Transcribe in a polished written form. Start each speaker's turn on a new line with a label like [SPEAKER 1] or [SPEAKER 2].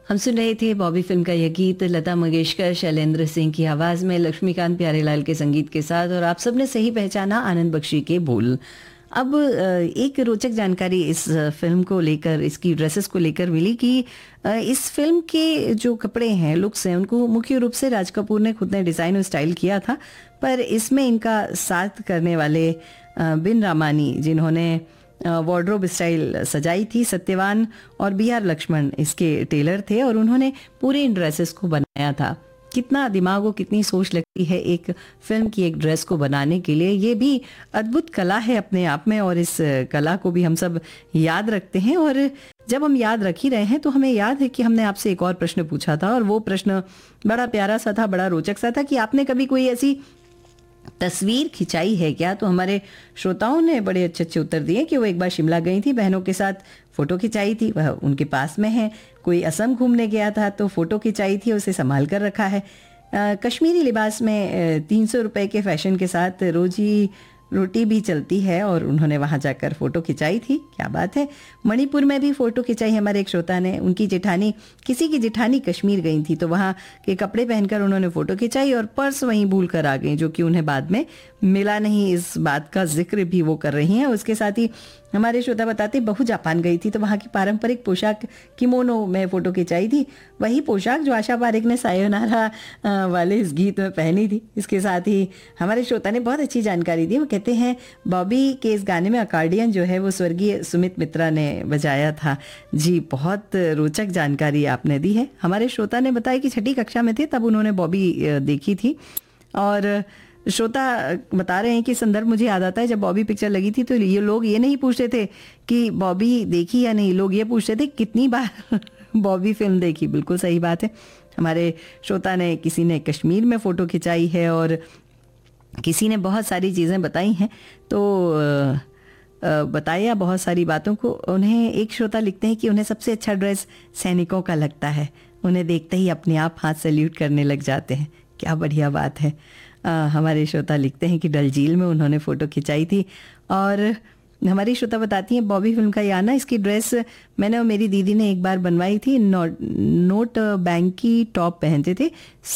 [SPEAKER 1] हम सुन रहे थे बॉबी फिल्म का यह गीत लता मंगेशकर, शैलेंद्र सिंह की आवाज में, लक्ष्मीकांत प्यारेलाल के संगीत के साथ, और आप सबने सही पहचाना, आनंद बख्शी के बोल। अब एक रोचक जानकारी इस फिल्म को लेकर, इसकी ड्रेसेस को लेकर मिली कि इस फिल्म के जो कपड़े हैं, लुक्स हैं, उनको मुख्य रूप से राज कपूर ने खुद ने डिज़ाइन और स्टाइल किया था, पर इसमें इनका साथ करने वाले बिन रामानी, जिन्होंने वार्डरोब स्टाइल सजाई थी, सत्यवान और बी आर लक्ष्मण इसके टेलर थे और उन्होंने पूरे इन ड्रेसेस को बनाया था। कितना दिमाग और कितनी सोच लगती है एक फिल्म की एक ड्रेस को बनाने के लिए। ये भी अद्भुत कला है अपने आप में और इस कला को भी हम सब याद रखते हैं। और जब हम याद रख ही रहे हैं तो हमें याद है कि हमने आपसे एक और प्रश्न पूछा था और वो प्रश्न बड़ा प्यारा सा था, बड़ा रोचक सा था कि आपने कभी कोई ऐसी तस्वीर खिंचाई है क्या। तो हमारे श्रोताओं ने बड़े अच्छे अच्छे उत्तर दिए कि वो एक बार शिमला गई थी, बहनों के साथ फोटो खिंचाई थी, वह उनके पास में है। कोई असम घूमने गया था तो फोटो खिंचाई थी, उसे संभाल कर रखा है। कश्मीरी लिबास में 300 रुपए के फैशन के साथ रोजी रोटी भी चलती है और उन्होंने वहां जाकर फोटो खिंचाई थी। क्या बात है। मणिपुर में भी फोटो खिंचाई हमारे एक श्रोता ने, उनकी जेठानी, किसी की जेठानी कश्मीर गई थी तो वहां के कपड़े पहनकर उन्होंने फोटो खिंचाई और पर्स वहीं भूल कर आ गई, जो कि उन्हें बाद में मिला नहीं। इस बात का जिक्र भी वो कर रही हैं। उसके साथ ही हमारे श्रोता बताते, बहू जापान गई थी तो वहाँ की पारंपरिक पोशाक किमोनो में फोटो खिंचाई थी, वही पोशाक जो आशा पारेख ने सायोनारा वाले इस गीत में पहनी थी। इसके साथ ही हमारे श्रोता ने बहुत अच्छी जानकारी दी। वो कहते हैं बॉबी के इस गाने में अकॉर्डियन जो है वो स्वर्गीय सुमित मित्रा ने बजाया था। जी, बहुत रोचक जानकारी आपने दी है। हमारे श्रोता ने बताया कि 6ठी कक्षा में थे तब उन्होंने बॉबी देखी थी और श्रोता बता रहे हैं कि संदर्भ मुझे याद आता है, जब बॉबी पिक्चर लगी थी तो ये लोग ये नहीं पूछते थे कि बॉबी देखी या नहीं, लोग ये पूछते थे कितनी बार बॉबी फिल्म देखी। बिल्कुल सही बात है। हमारे श्रोता ने, किसी ने कश्मीर में फ़ोटो खिंचाई है और किसी ने बहुत सारी चीज़ें बताई हैं। तो बताया बहुत सारी बातों को। उन्हें एक श्रोता लिखते हैं कि उन्हें सबसे अच्छा ड्रेस सैनिकों का लगता है, उन्हें देखते ही अपने आप हाथ सैल्यूट करने लग जाते हैं। क्या बढ़िया बात है। हमारे श्रोता लिखते हैं कि डल झील में उन्होंने फ़ोटो खिंचाई थी। और हमारी श्रोता बताती हैं बॉबी फिल्म का याना, इसकी ड्रेस मैंने और मेरी दीदी ने एक बार बनवाई थी। नोट बैंक की टॉप पहनते थे,